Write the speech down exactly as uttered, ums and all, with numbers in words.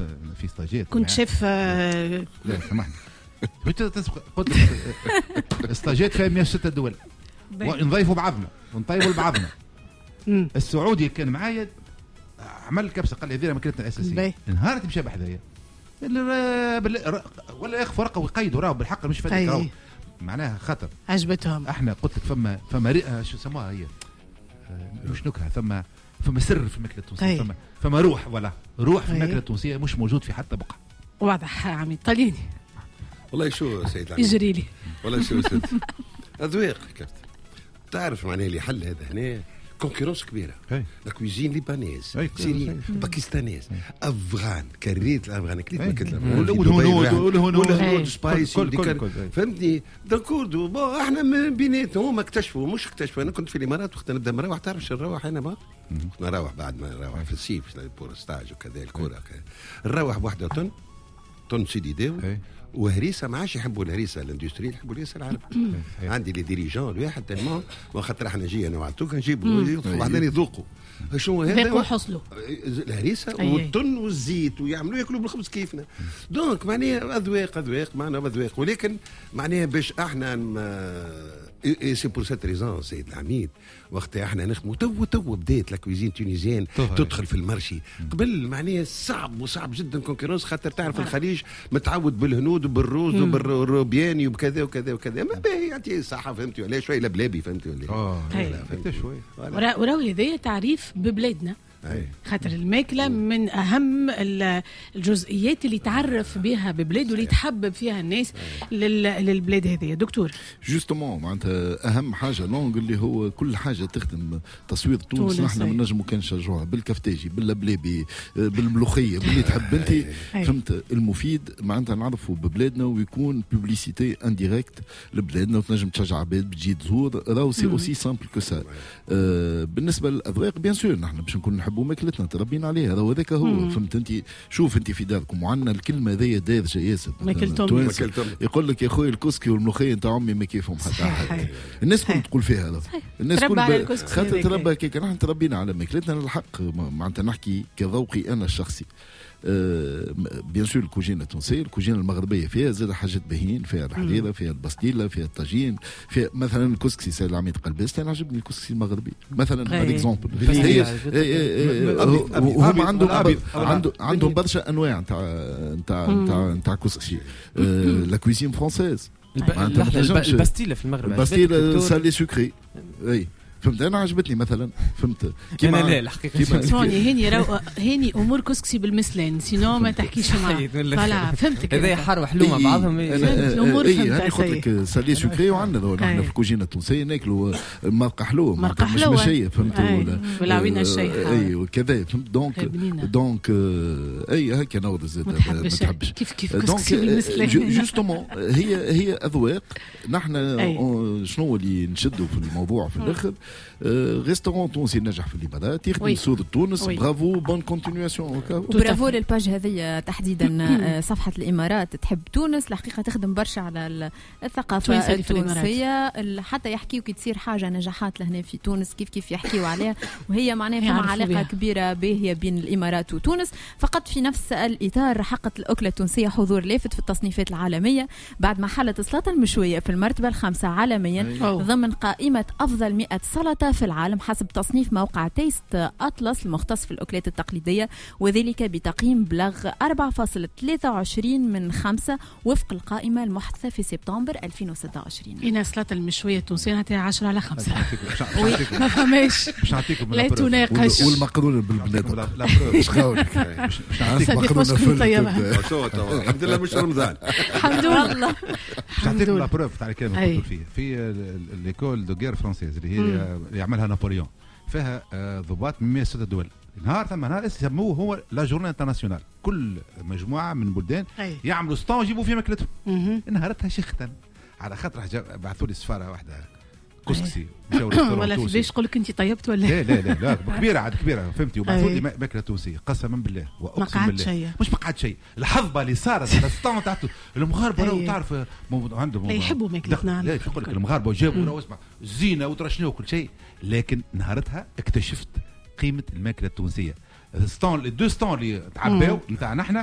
في ستاجير كنت شيف آه... لا سامحني قلت ستاجير فيها مئة وستة دول ونضيفوا بعضنا ونطيبوا بعضنا. السعودي كان معايا عمل كبسه قال لي هذه ماكلتنا الاساسيه. نهار تمشي بحذايا ولا ياخذ ورقه ويقيدوا راهو بالحق مش فاتك راهو معناها خطر عجبتهم. احنا قلت لك فما فما رئه شو سموها هي مش نكهه ثم فما سر في الماكله التونسيه فما فما روح ولا روح في الماكله التونسيه مش موجود في حتى بقعه. واضح عميد طليني والله شو سيد العميد يجري لي والله شو سيد اذواق كرت تعرف معناه اللي حل هذا هنا كونكورونس كبيره. لا كويزين ليبانيز سيريين باكستانيز افغان كريت الافغان كليت ماكلت والهنود والهنود سبايسي فهمتني داكورد احنا من بيناتهم اكتشفوا مش اكتشفوا. انا كنت في الامارات وقت نبدا نروح تعرف شو نروح انا ما نروح بعد ما نروح في الصيف بور ستاج وكذا الكوره نروح بوحده طن طن سيدي داو وهريسه ما عادش يحبوا الهريسه الاندستري يحبوا الهريسه العرب. عندي لي ديريجون الواحد تلمون وخاطر احنا جي انا وعدتوك نجيبوا وبعدين يذوقوا شنو هذا ذوقوا حصلوا الهريسه والطن والزيت ويعملوا ياكلوا بالخبز كيفنا. دونك معناها اذواق اذواق معنا اذواق ولكن معناها باش احنا اي سي بور سيت ريزون سيد العميد وقت احنا نخدموا تو تو بدات لا كويزين تونيزيان تدخل في المارشي. قبل معناها صعب وصعب جدا كونكورونس خاطر تعرف الخليج متعود بالهنود وبالروز وبالروبياني وبكذا وكذا وكذا ما باهي يعطي صحه فهمتي ولا شوي لبلابي فهمتي ولا اه فهمت شوي وراو هذايا تعريف ببلادنا خاطر الماكله من اهم الجزئيات اللي تعرف بها ببلاد واللي تحبب فيها الناس للبلاد هذه. دكتور جوستومون معناتها اهم حاجه لونغ اللي هو كل حاجه تخدم تصوير تونس نحن ما نجمو كان نشجعوها بالكفتاجي باللبلابي بالملوخيه باللي تحب انت فهمت. المفيد معناتها نعرفوا ببلادنا ويكون بوبليسيتي انديريكت لبلادنا وتنجم تشجع عباد بتجي تزور راهو سي اوسي سامبل كو سا. بالنسبه للاذواق بيان سور نحن باش نكون نحبوا ماكلتنا تربينا عليها هذا هذاك هو مم. فهمت انت. شوف انت في داركم وعندنا الكلمه هذيا دارجه ياسر ماكلتهم يقول لك يا خويا الكسكي والملوخيه نتاع امي ما كيفهم حتى حاجه. الناس كل تقول فيها هذا الناس كل خاطر تربى كيك نحن تربينا على ماكلتنا الحق معناتها نحكي كذوقي انا الشخصي. أه بيان سور الكوجينه التونسيه الكوجينه المغربيه فيها زاد حاجات باهين فيها الحريره فيها الباستيلا فيها الطاجين فيها مثلا الكسكسي سيد العميد قلباس انا عجبني الكسكسي المغربي مثلا باغ اكزومبل. هم عندهم عندهم عندهم برشا انواع نتاع نتاع نتاع نتاع كسكسي. لا كويزين فرونسيز الباستيلا في المغرب الباستيلا سالي سكري اي فهمت. انا عجبتني مثلا فهمت كيما لا الحقيقه اسمعني هاني رو هاني امور كسكسي بالمسلان سينو ما تحكيش معاه فلا فهمتك هذا حار حلو مع بعضهم الامور فهمت. انا قلت لك سالي سكري وعندنا نحن في الكوجينه التونسيه ناكلوا مرقه حلوه مرقه مش مشيه فهمت ولا والعوينه الشيحه اي وكذا فهمت. دونك دونك اي هكا نور زاد ما تحبش كيف كيف كسكسي بالمسلان جوستومون هي هي اذواق. نحن شنو اللي نشدوا في الموضوع في الاخر ريستورون تونسي نجح في الامارات يخدم صورة تونس. برافو بون كونتينياسيون. برافو للباج هذه تحديدا صفحه الامارات تحب تونس الحقيقه تخدم برشا على الثقافه التونسيه حتى يحكيوا كي تصير حاجه نجاحات لهنا في تونس كيف كيف يحكيوا عليها وهي معناها فما علاقه بيها. كبيره باهيه بين الامارات وتونس. فقط في نفس الاطار حققت الاكله التونسيه حضور لافت في التصنيفات العالميه بعد ما حلت السلطه المشويه في المرتبه الخامسه عالميا ضمن قائمه افضل مئة سلطه في العالم حسب تصنيف موقع تيست أطلس المختص في الأكلات التقليدية وذلك بتقييم بلغ أربعة فاصلة ثلاثة وعشرين من خمسة وفق القائمة المحدثة في سبتمبر ألفين وستة وعشرين. إن سلطة المشوية التونسية نعطيها عشرة على خمسة. ما فهمش. لا تناقش. والمقرونة بالبنات. مش خاولك. مش نعطيك مقرونة طيبة. الحمد لله مش رمضان. الحمد لله. مش نعطيك لا بروف تاع الكلام اللي قلت فيه في ليكول دو غير فرانسيز اللي هي يعملها نابليون فيها ضباط من مئة وستة دول. نهار ثم نهار يسموه هو لا جورني انترناسيونال كل مجموعه من بلدان يعملوا ستون يجيبوا فيه ماكلتهم. نهارتها شختن على خاطر بعثوا لي سفاره واحده كسكسي ولا في باش يقول لك انت طيبت ولا لا لا لا, لا كبيره عاد كبيره فهمتي وبعثوا لي ماكله تونسيه قسما بالله واقسم بالله شيء. مش ما قعد شيء الحظبه اللي صارت على السطون تاعته المغاربه راهو تعرف عندهم يحبوا ماكلتنا. لا يقول لك المغاربه جابوا راهو اسمع الزينه وترشنوا كل شيء لكن نهارتها اكتشفت قيمه الماكله التونسيه. السطون الدو ستون اللي تعباو نتاعنا احنا